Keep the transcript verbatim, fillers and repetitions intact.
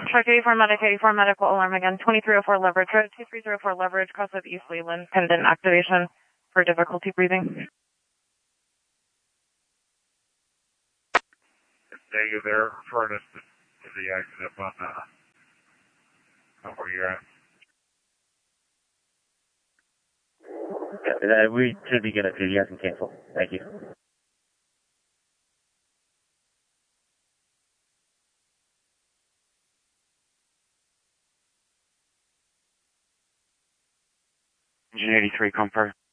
Shark eighty-four medic, eighty-four medical alarm again, twenty-three oh four leverage, road two three oh four leverage, cross of East Leland, pendant activation for difficulty breathing. Negative there, furnace to the accident on uh, where you're at. Yeah, uh, we should be good at two. You guys can cancel. Thank you. Engine eighty-three, confirm.